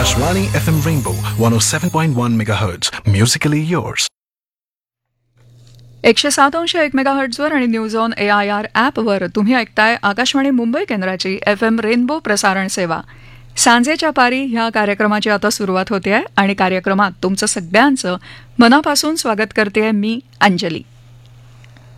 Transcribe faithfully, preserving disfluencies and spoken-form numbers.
Akashvani F M Rainbow one oh seven point one megahertz. Musically yours. एकशे सात अंश एक मेगाहर्ट्झवर आणि news on A I R ॲपवर तुम्ही ऐकताय आकाशवाणी मुंबई केंद्राची एफ एम रेनबो प्रसारण सेवा. सांजेच्या पारी ह्या कार्यक्रमाची आता सुरुवात होते आहे आणि कार्यक्रमात तुमचं सगळ्यांचं मनापासून स्वागत करते मी अंजली.